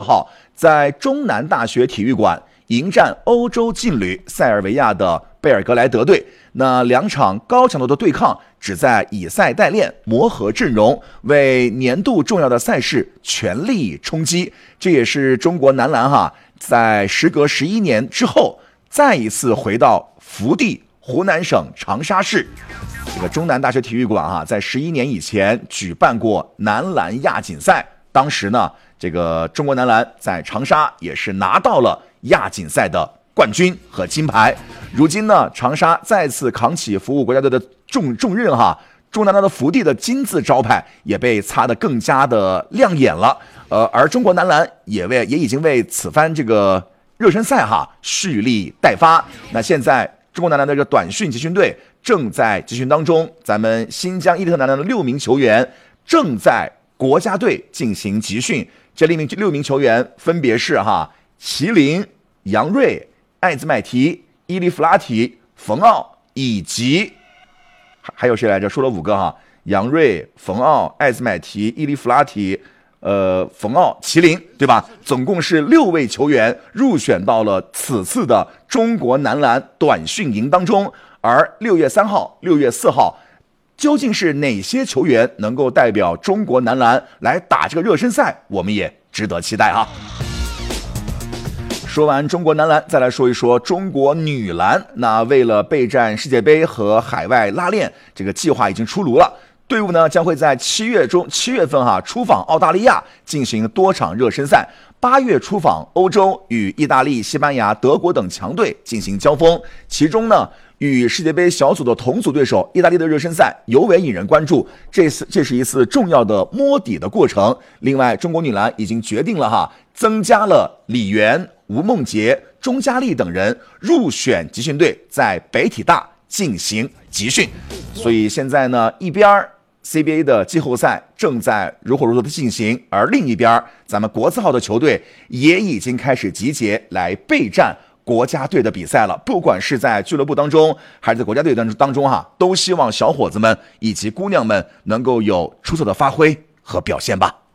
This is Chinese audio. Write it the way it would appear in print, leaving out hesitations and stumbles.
号在中南大学体育馆迎战欧洲劲旅塞尔维亚的贝尔格莱德队。那2场高强度的对抗旨在以赛代练，磨合阵容，为年度重要的赛事全力冲击。这也是中国男篮在时隔11年之后再一次回到福地湖南省长沙市。这个中南大学体育馆在11年以前举办过男篮亚锦赛，当时呢，这个中国男篮在长沙也是拿到了亚锦赛的冠军和金牌。如今呢，长沙再次扛起服务国家队的重任中南大的福地的金字招牌也被擦得更加的亮眼了。而中国男篮也已经为此番这个热身赛蓄力待发。那现在中国男篮的这个短训集训队正在集训当中，咱们新疆伊利特男篮的6名球员正在国家队进行集训。这6名球员分别是麒麟、杨睿、艾兹麦提、伊利弗拉提、冯奥以及还有谁来着？说了5个杨睿、冯奥、艾兹麦提、伊利弗拉提、冯奥、麒麟，对吧？总共是6位球员入选到了此次的中国男篮短训营当中。而6月3号、6月4号，究竟是哪些球员能够代表中国男篮来打这个热身赛，我们也值得期待说完中国男篮，再来说一说中国女篮。那为了备战世界杯和海外拉练，这个计划已经出炉了。队伍呢将会在7月份出访澳大利亚进行多场热身赛，8月出访欧洲，与意大利、西班牙、德国等强队进行交锋。其中呢，与世界杯小组的同组对手意大利的热身赛尤为引人关注，这是一次重要的摸底的过程。另外，中国女篮已经决定了增加了李媛、吴梦洁、钟佳丽等人入选集训队，在北体大进行集训。所以现在呢，一边CBA 的季后赛正在如火如荼的进行，而另一边咱们国字号的球队也已经开始集结来备战国家队的比赛了。不管是在俱乐部当中还是在国家队当中都希望小伙子们以及姑娘们能够有出色的发挥和表现吧。